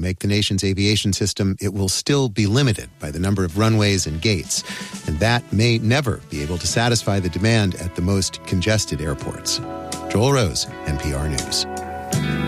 make the nation's aviation system, it will still be limited by the number of runways and gates. And that may never be able to satisfy the demand at the most congested airports. Joel Rose, NPR News.